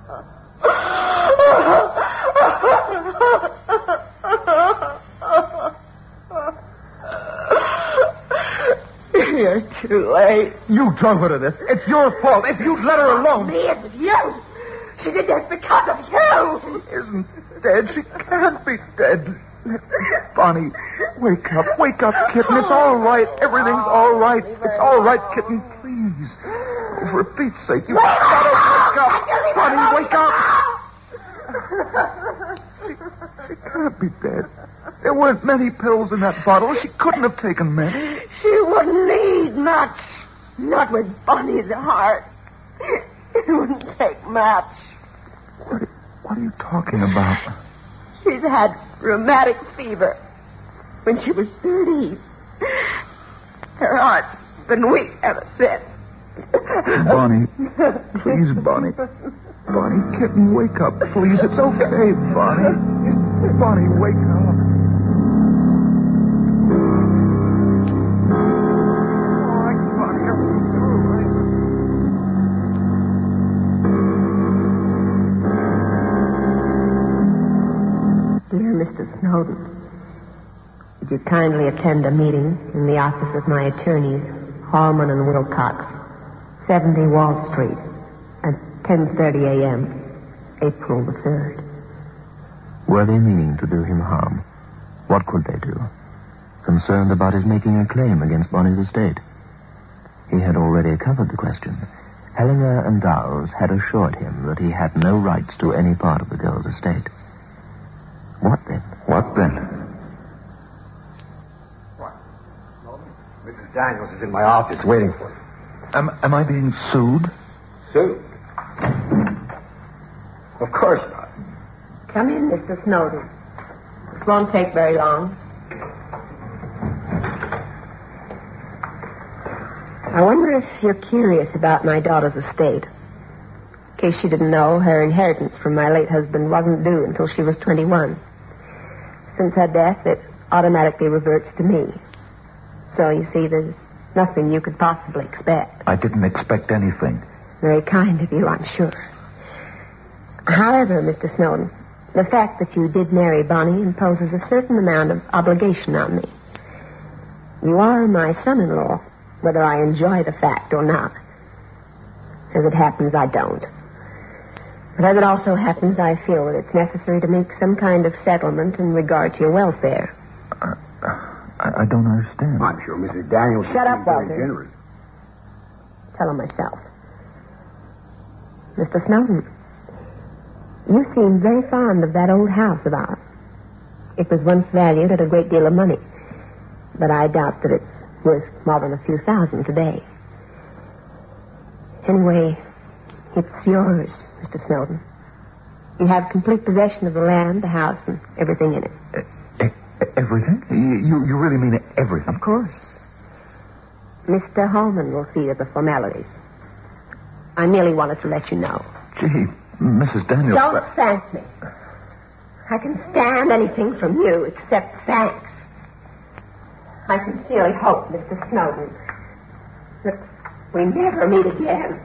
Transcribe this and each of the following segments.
You're too late. You drove her to this. It's your fault. If you'd let her alone. Me, it's you. She did this because of you. She isn't dead. She can't be dead. Bonnie, wake up. Wake up, kitten. It's all right. Everything's all right. It's all right, kitten. Please. Oh, for Pete's sake, you gotta wake up. Bonnie, wake up. She can't be dead. There weren't many pills in that bottle. She couldn't have taken many. She wouldn't need much. Not with Bonnie's heart. It wouldn't take much. What are you talking about? She's had rheumatic fever when she was 13. Her heart's been weak ever since. Bonnie. Please, Bonnie. Bonnie, kitten, wake up, please. It's okay, Bonnie. Bonnie, wake up. Dear Mr. Snowden, would you kindly attend a meeting in the office of my attorneys, Hallman and Wilcox, 70 Wall Street, at 10:30 a.m., April the 3rd. Were they meaning to do him harm? What could they do? Concerned about his making a claim against Bonnie's estate. He had already covered the question. Hellinger and Dowles had assured him that he had no rights to any part of the girl's estate. What then? What then? What? Mrs. Daniels is in my office waiting for you. Am I being sued? Sued? Of course not. Come in, Mr. Snowden. It won't take very long. I wonder if you're curious about my daughter's estate. In case you didn't know, her inheritance from my late husband wasn't due until she was 21. Since her death, it automatically reverts to me. So, you see, there's nothing you could possibly expect. I didn't expect anything. Very kind of you, I'm sure. However, Mr. Snowden, the fact that you did marry Bonnie imposes a certain amount of obligation on me. You are my son-in-law, whether I enjoy the fact or not. As it happens, I don't. But as it also happens, I feel that it's necessary to make some kind of settlement in regard to your welfare. I don't understand. I'm sure Mrs. Daniels Shut up, is very Walter. generous. Tell him myself. Mr. Snowden, you seem very fond of that old house of ours. It was once valued at a great deal of money, but I doubt that it's worth more than a few thousand today. Anyway, it's yours, Mr. Snowden. You have complete possession of the land, the house, and everything in it. Everything? You really mean everything? Of course. Mr. Holman will see to the formalities. I merely wanted to let you know. Gee, Mrs. Daniels... Don't thank me. I can stand anything from you except thanks. I sincerely hope, Mr. Snowden, that we never meet again.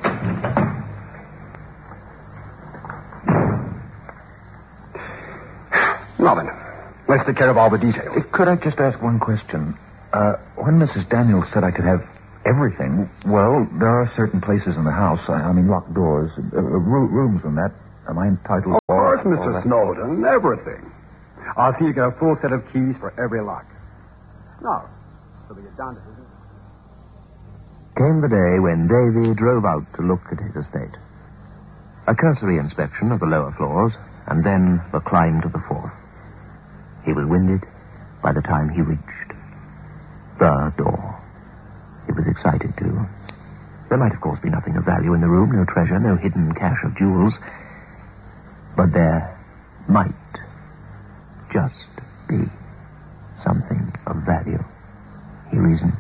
Now then, let's take care of all the details. Could I just ask one question? When Mrs. Daniels said I could have everything, well, there are certain places in the house, I mean locked doors, rooms and that. Am I entitled... Of course, Mr. Snowden, everything. I'll see you get a full set of keys for every lock. Now, so we get down to business. Came the day when Davy drove out to look at his estate. A cursory inspection of the lower floors, and then the climb to the fourth. He was winded by the time he reached the door. He was excited, too. There might, of course, be nothing of value in the room, no treasure, no hidden cache of jewels. But there might just be something of value, he reasoned.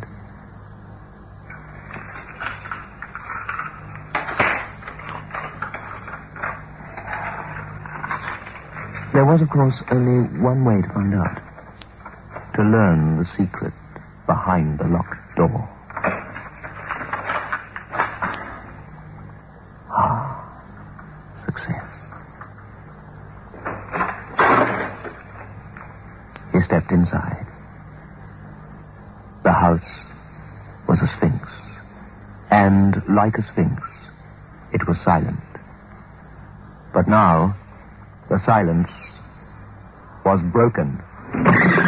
There was, of course, only one way to find out. To learn the secret behind the locked door. Success. He stepped inside. The house was a sphinx, and like a sphinx, it was silent. But now, the silence was broken.